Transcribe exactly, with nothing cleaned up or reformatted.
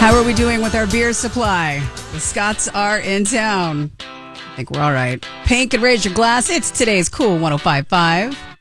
How are we doing with our beer supply? The Scots are in town. I think we're all right. Pink and raise your glass. It's today's Cool one oh five point five.